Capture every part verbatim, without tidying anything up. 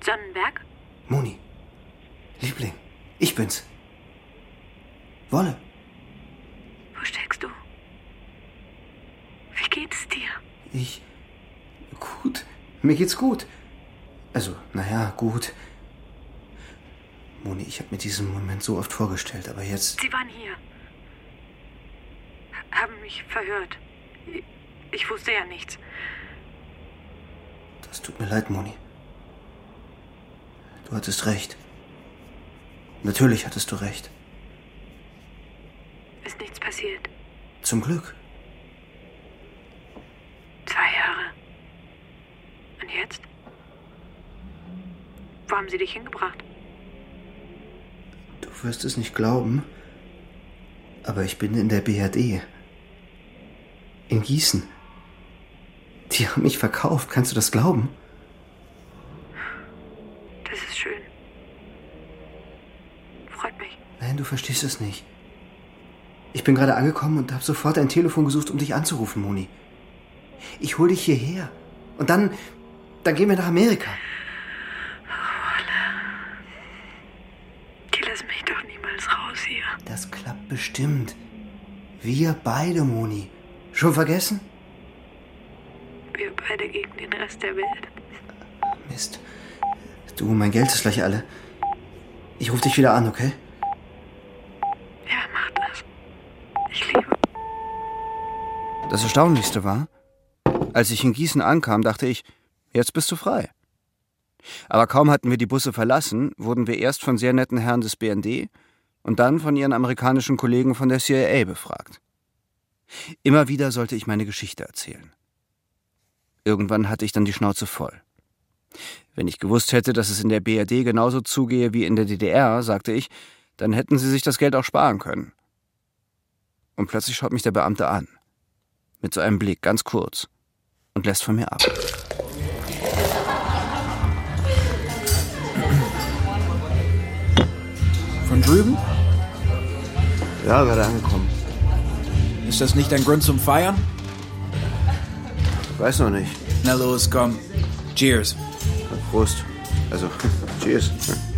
Sonnenberg? Moni. Liebling. Ich bin's. Wolle. Wo steckst du? Wie geht's dir? Ich... Gut. Mir geht's gut. Also, naja, gut. Moni, ich habe mir diesen Moment so oft vorgestellt, aber jetzt... Sie waren hier. Haben mich verhört. Ich wusste ja nichts. Das tut mir leid, Moni. Du hattest recht. Natürlich hattest du recht. Ist nichts passiert. Zum Glück. Zwei Jahre. Und jetzt? Wo haben sie dich hingebracht? Du wirst es nicht glauben, aber ich bin in der B R D. In Gießen. Die haben mich verkauft. Kannst du das glauben? Das ist schön. Freut mich. Nein, du verstehst es nicht. Ich bin gerade angekommen und habe sofort ein Telefon gesucht, um dich anzurufen, Moni. Ich hol dich hierher. Und dann, dann gehen wir nach Amerika. Die lassen mich doch niemals raus hier. Das klappt bestimmt. Wir beide, Moni. Schon vergessen? Wir beide gegen den Rest der Welt. Mist. Du, mein Geld ist gleich alle. Ich rufe dich wieder an, okay? Ja, mach das. Ich liebe. Das Erstaunlichste war, als ich in Gießen ankam, dachte ich, jetzt bist du frei. Aber kaum hatten wir die Busse verlassen, wurden wir erst von sehr netten Herren des B N D und dann von ihren amerikanischen Kollegen von der C I A befragt. Immer wieder sollte ich meine Geschichte erzählen. Irgendwann hatte ich dann die Schnauze voll. Wenn ich gewusst hätte, dass es in der B R D genauso zugehe wie in der D D R, sagte ich, dann hätten sie sich das Geld auch sparen können. Und plötzlich schaut mich der Beamte an. Mit so einem Blick, ganz kurz. Und lässt von mir ab. Von drüben? Ja, gerade angekommen. Ist das nicht ein Grund zum Feiern? Weiß noch nicht. Na los, komm. Cheers. Prost. Also, cheers.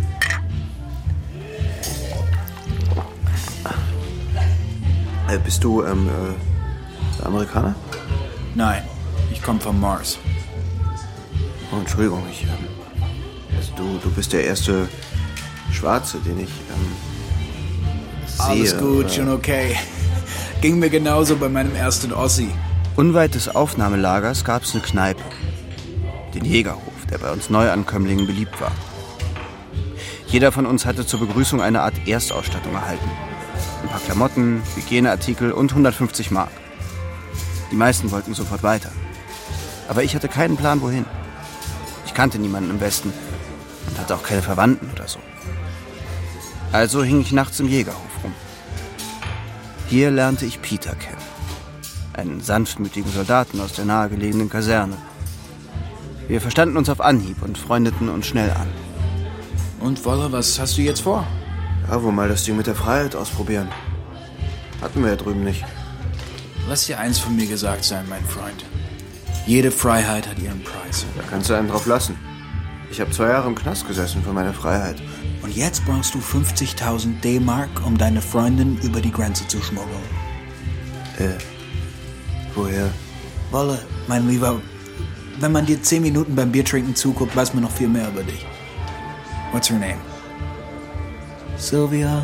Äh, bist du, ähm, äh, Amerikaner? Nein, ich komme vom Mars. Oh, Entschuldigung, ich, ähm, also du, du bist der erste Schwarze, den ich, ähm, sehe. Alles gut, äh, schon okay. Ging mir genauso bei meinem ersten Ossi. Unweit des Aufnahmelagers gab es eine Kneipe. Den Jägerhof, der bei uns Neuankömmlingen beliebt war. Jeder von uns hatte zur Begrüßung eine Art Erstausstattung erhalten. Ein paar Klamotten, Hygieneartikel und hundertfünfzig Mark. Die meisten wollten sofort weiter. Aber ich hatte keinen Plan, wohin. Ich kannte niemanden im Westen und hatte auch keine Verwandten oder so. Also hing ich nachts im Jägerhof rum. Hier lernte ich Peter kennen. Einen sanftmütigen Soldaten aus der nahegelegenen Kaserne. Wir verstanden uns auf Anhieb und freundeten uns schnell an. Und Wolle, was hast du jetzt vor? Ja, wohl mal das Ding mit der Freiheit ausprobieren. Hatten wir ja drüben nicht. Lass dir eins von mir gesagt sein, mein Freund. Jede Freiheit hat ihren Preis. Da kannst du einen drauf lassen. Ich habe zwei Jahre im Knast gesessen für meine Freiheit. Und jetzt brauchst du fünfzigtausend D-Mark, um deine Freundin über die Grenze zu schmuggeln. Äh, woher? Wolle, mein Lieber, wenn man dir zehn Minuten beim Biertrinken zuguckt, weiß man noch viel mehr über dich. What's her name? Sylvia?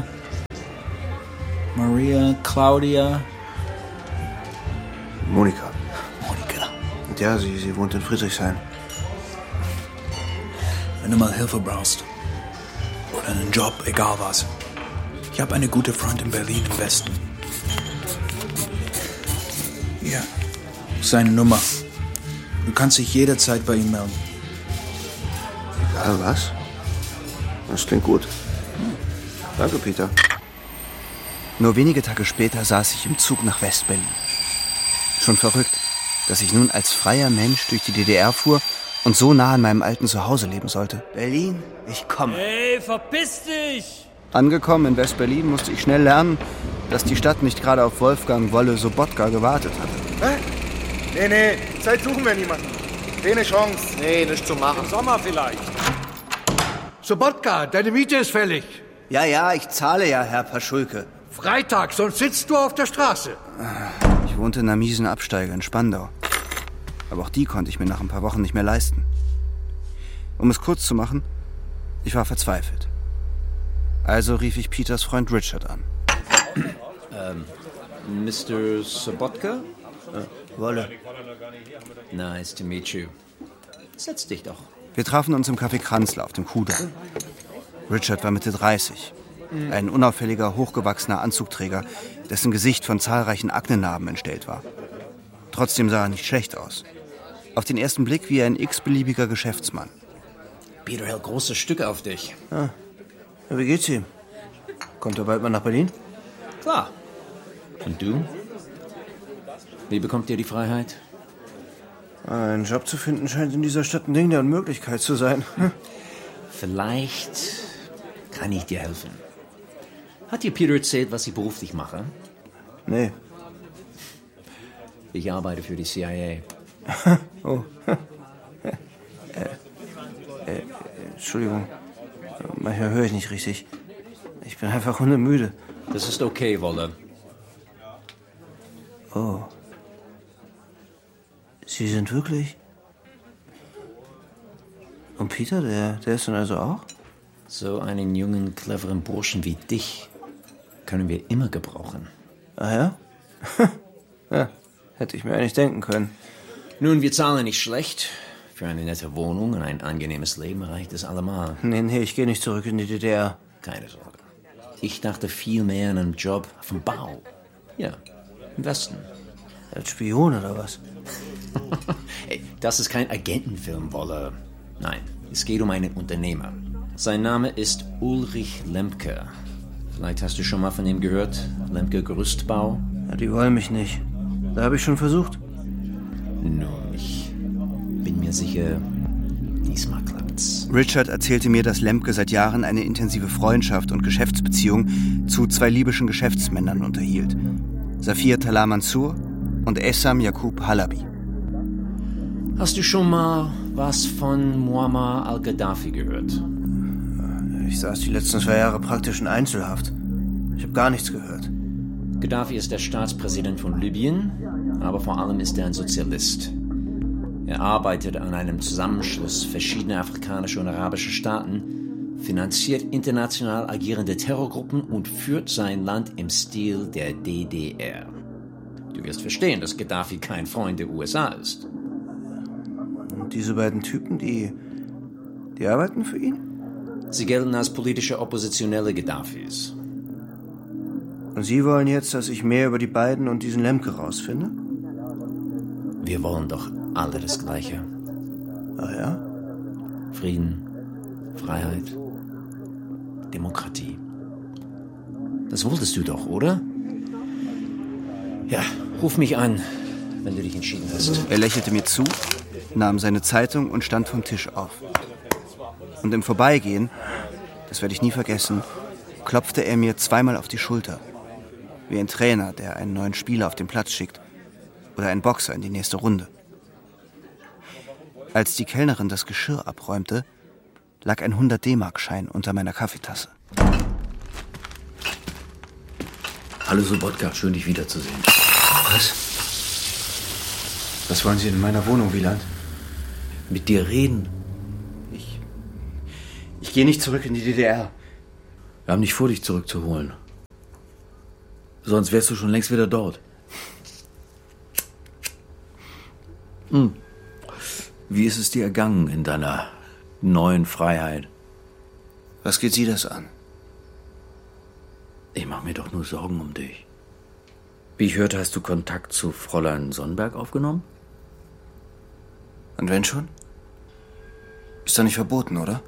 Maria? Claudia? Monika. Monika. Und ja, sie, sie wohnt in Friedrichshain. Wenn du mal Hilfe brauchst. Oder einen Job, egal was. Ich habe eine gute Freundin in Berlin im Westen. Ja, seine Nummer. Du kannst dich jederzeit bei ihm melden. Egal was? Das klingt gut. Danke, Peter. Nur wenige Tage später saß ich im Zug nach West-Berlin. Schon verrückt, dass ich nun als freier Mensch durch die D D R fuhr und so nah an meinem alten Zuhause leben sollte. Berlin, ich komme. Hey, verpiss dich! Angekommen in West-Berlin musste ich schnell lernen, dass die Stadt nicht gerade auf Wolfgang Wolle Sobotka gewartet hatte. Hä? Nee, nee, Zeit suchen wir niemanden. Keine Chance. Nee, nicht zu machen. Im Sommer vielleicht. Sobotka, deine Miete ist fällig. Ja, ja, ich zahle ja, Herr Paschulke. Freitag, sonst sitzt du auf der Straße. Ich wohnte in einer miesen Absteige in Spandau. Aber auch die konnte ich mir nach ein paar Wochen nicht mehr leisten. Um es kurz zu machen, ich war verzweifelt. Also rief ich Peters Freund Richard an. Ähm, Mister Sobotka? Äh, Wolle. Nice to meet you. Setz dich doch. Wir trafen uns im Café Kranzler auf dem Kudamm. Richard war Mitte dreißig. Ein unauffälliger, hochgewachsener Anzugträger, dessen Gesicht von zahlreichen Aknenarben entstellt war. Trotzdem sah er nicht schlecht aus. Auf den ersten Blick wie ein x-beliebiger Geschäftsmann. Peter hält große Stücke auf dich. Ah. Ja, wie geht's ihm? Kommt er bald mal nach Berlin? Klar. Und du? Wie bekommt ihr die Freiheit? Einen Job zu finden scheint in dieser Stadt ein Ding der Unmöglichkeit zu sein. Vielleicht kann ich dir helfen. Hat dir Peter erzählt, was ich beruflich mache? Nee. Ich arbeite für die C I A. Oh. äh, äh, Entschuldigung. Manchmal höre ich nicht richtig. Ich bin einfach hundemüde. Das ist okay, Wolle. Oh. Sie sind wirklich... Und Peter, der, der ist dann also auch? So einen jungen, cleveren Burschen wie dich können wir immer gebrauchen. Ah ja? Ja, hätte ich mir eigentlich denken können. Nun, wir zahlen nicht schlecht. Für eine nette Wohnung und ein angenehmes Leben reicht es allemal. Nee, nee, ich gehe nicht zurück in die D D R. Keine Sorge. Ich dachte viel mehr an einen Job auf dem Bau. Ja, im Westen. Als Spion oder was? Hey, das ist kein Agentenfilm, Wolle. Nein, es geht um einen Unternehmer. Sein Name ist Ulrich Lemke. Vielleicht hast du schon mal von ihm gehört. Lemke Gerüstbau. Ja, die wollen mich nicht. Da habe ich schon versucht. Nun, ich bin mir sicher, diesmal klappt's. Richard erzählte mir, dass Lemke seit Jahren eine intensive Freundschaft und Geschäftsbeziehung zu zwei libyschen Geschäftsmännern unterhielt. Safir Talal Mansur und Essam Yaqub Halabi. Hast du schon mal was von Muammar al-Gaddafi gehört? Ich saß die letzten zwei Jahre praktisch in Einzelhaft. Ich habe gar nichts gehört. Gaddafi ist der Staatspräsident von Libyen, aber vor allem ist er ein Sozialist. Er arbeitet an einem Zusammenschluss verschiedener afrikanischer und arabischer Staaten, finanziert international agierende Terrorgruppen und führt sein Land im Stil der D D R. Du wirst verstehen, dass Gaddafi kein Freund der U S A ist. Und diese beiden Typen, die, die arbeiten für ihn? Sie gelten als politische Oppositionelle Gaddafis. Und Sie wollen jetzt, dass ich mehr über die beiden und diesen Lemke rausfinde? Wir wollen doch alle das Gleiche. Ah ja? Frieden, Freiheit, Demokratie. Das wolltest du doch, oder? Ja, ruf mich an, wenn du dich entschieden hast. Er lächelte mir zu, nahm seine Zeitung und stand vom Tisch auf. Und im Vorbeigehen, das werde ich nie vergessen, klopfte er mir zweimal auf die Schulter. Wie ein Trainer, der einen neuen Spieler auf den Platz schickt. Oder ein Boxer in die nächste Runde. Als die Kellnerin das Geschirr abräumte, lag ein hundert D-Mark-Schein unter meiner Kaffeetasse. Hallo Sobotka, schön dich wiederzusehen. Was? Was wollen Sie in meiner Wohnung, Wieland? Mit dir reden? Ich... Ich gehe nicht zurück in die D D R. Wir haben nicht vor, dich zurückzuholen. Sonst wärst du schon längst wieder dort. Hm. Wie ist es dir ergangen in deiner neuen Freiheit? Was geht Sie das an? Ich mache mir doch nur Sorgen um dich. Wie ich hörte, hast du Kontakt zu Fräulein Sonnenberg aufgenommen? Und wenn schon? Ist doch nicht verboten, oder?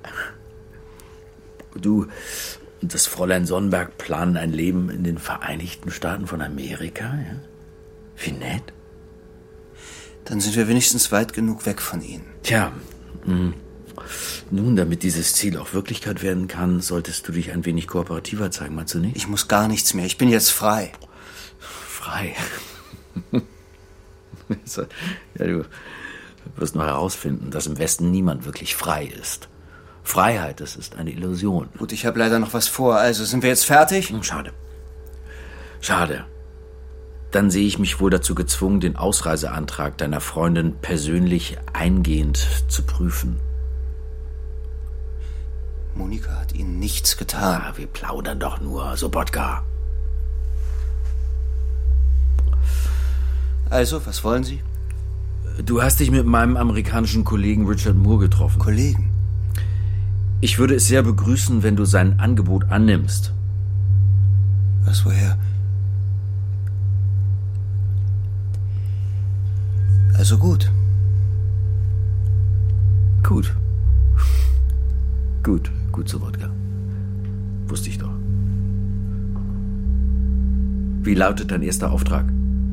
Du und das Fräulein Sonnenberg planen ein Leben in den Vereinigten Staaten von Amerika, ja? Wie nett. Dann sind wir wenigstens weit genug weg von Ihnen. Tja, mh. Nun, damit dieses Ziel auch Wirklichkeit werden kann, solltest du dich ein wenig kooperativer zeigen, meinst du nicht? Ich muss gar nichts mehr, ich bin jetzt frei. Frei? Ja, du wirst noch herausfinden, dass im Westen niemand wirklich frei ist. Freiheit, das ist eine Illusion. Gut, ich habe leider noch was vor. Also, sind wir jetzt fertig? Hm, schade. Schade. Dann sehe ich mich wohl dazu gezwungen, den Ausreiseantrag deiner Freundin persönlich eingehend zu prüfen. Monika hat Ihnen nichts getan. Ah, wir plaudern doch nur, Sobotka. Also, was wollen Sie? Du hast dich mit meinem amerikanischen Kollegen Richard Moore getroffen. Kollegen? Ich würde es sehr begrüßen, wenn du sein Angebot annimmst. Was, woher? Also gut. Gut. Gut, gut, Sobotka. Wusste ich doch. Wie lautet dein erster Auftrag?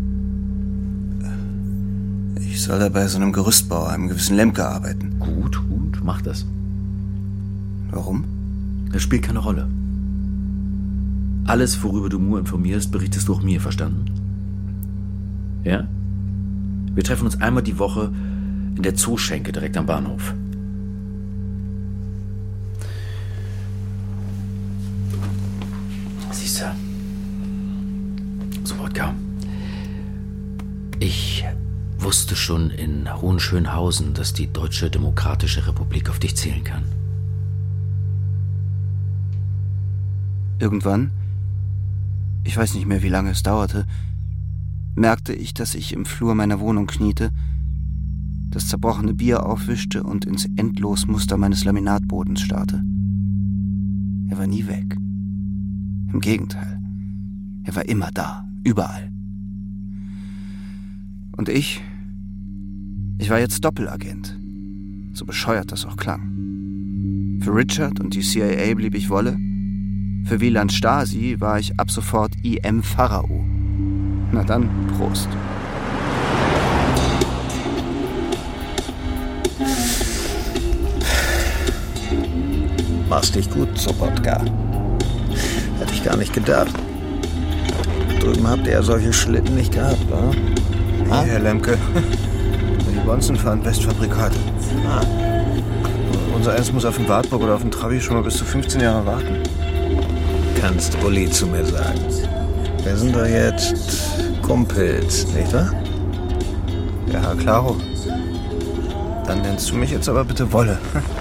Ich soll da bei so einem Gerüstbauer, einem gewissen Lemke, arbeiten. Gut, gut, mach das. Warum? Das spielt keine Rolle. Alles, worüber du Moore informierst, berichtest du auch mir, verstanden? Ja? Wir treffen uns einmal die Woche in der Zooschenke direkt am Bahnhof. Siehst du? Sobotka. Ich wusste schon in Hohenschönhausen, dass die Deutsche Demokratische Republik auf dich zählen kann. Irgendwann, ich weiß nicht mehr, wie lange es dauerte, merkte ich, dass ich im Flur meiner Wohnung kniete, das zerbrochene Bier aufwischte und ins Endlosmuster meines Laminatbodens starrte. Er war nie weg. Im Gegenteil, er war immer da, überall. Und ich, ich war jetzt Doppelagent, so bescheuert das auch klang. Für Richard und die C I A blieb ich Wolle, für Wieland Stasi war ich ab sofort I M Pharao. Na dann, Prost. Machst dich gut, Sobotka. Hätte ich gar nicht gedacht. Drüben habt ihr ja solche Schlitten nicht gehabt, wa? Ah? Herr Lemke, die Bonzen fahren Westfabrikate. Ah. Unser Eins muss auf den Wartburg oder auf den Trabi schon mal bis zu fünfzehn Jahre warten. Kannst Uli zu mir sagen. Wir sind doch jetzt Kumpels, nicht wahr? Ja, klaro. Dann nennst du mich jetzt aber bitte Wolle.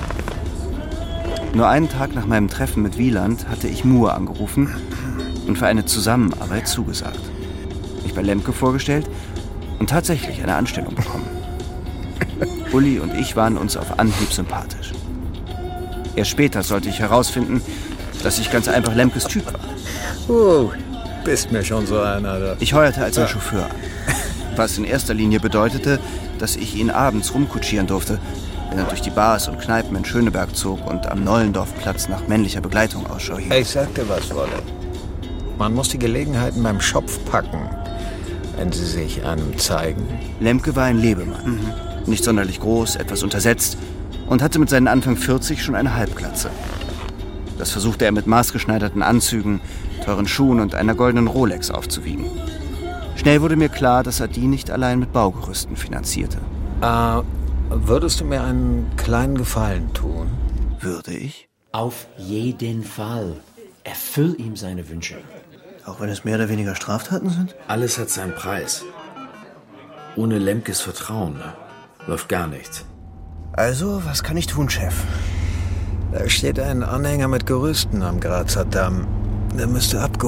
Nur einen Tag nach meinem Treffen mit Wieland hatte ich Moore angerufen und für eine Zusammenarbeit zugesagt. Mich bei Lemke vorgestellt und tatsächlich eine Anstellung bekommen. Uli und ich waren uns auf Anhieb sympathisch. Erst später sollte ich herausfinden, dass ich ganz einfach Lemkes Typ war. Oh, bist mir schon so einer. Da. Ich heuerte als sein Chauffeur an, was in erster Linie bedeutete, dass ich ihn abends rumkutschieren durfte, wenn er durch die Bars und Kneipen in Schöneberg zog und am Nollendorfplatz nach männlicher Begleitung Ausschau hielt. Ich sag dir was, Wolle. Man muss die Gelegenheiten beim Schopf packen, wenn sie sich einem zeigen. Lemke war ein Lebemann. Mhm. Nicht sonderlich groß, etwas untersetzt und hatte mit seinen Anfang vierzig schon eine Halbglatze. Das versuchte er mit maßgeschneiderten Anzügen, teuren Schuhen und einer goldenen Rolex aufzuwiegen. Schnell wurde mir klar, dass er die nicht allein mit Baugerüsten finanzierte. Äh, würdest du mir einen kleinen Gefallen tun? Würde ich? Auf jeden Fall. Erfüll ihm seine Wünsche. Auch wenn es mehr oder weniger Straftaten sind? Alles hat seinen Preis. Ohne Lemkes Vertrauen läuft gar nichts. Also, was kann ich tun, Chef? Da steht ein Anhänger mit Gerüsten am Grazer Damm. Der müsste abgeholt